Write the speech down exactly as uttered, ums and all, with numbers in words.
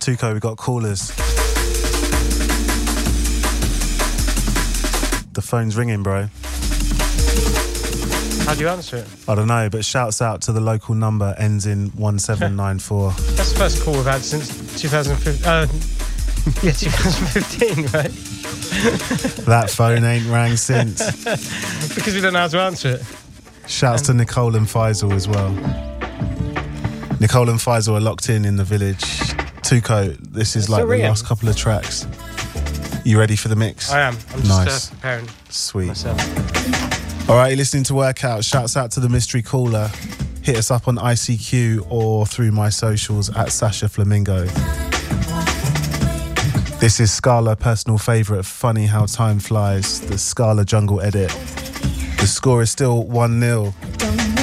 Tuco, we got callers. The phone's ringing, bro. How do you answer it? I don't know, but shouts out to the local number, ends in one seven nine four. That's the first call we've had since two thousand fifteen. Uh, yeah, twenty fifteen, right? That phone ain't rang since. Because we don't know how to answer it. Shouts to Nicole and Faisal as well. Nicole and Faisal are locked in in the village. Tuco, this is It's like a the ring. last couple of tracks. You ready for the mix? I am. I'm just Nice. uh, preparing Sweet. myself. All right, you're listening to Workout. Shouts out to the mystery caller. Hit us up on I C Q or through my socials at Sasha Flamingo. This is Scala, personal favourite. Funny how time flies. The Scala Jungle edit. The score is still one nil. Don't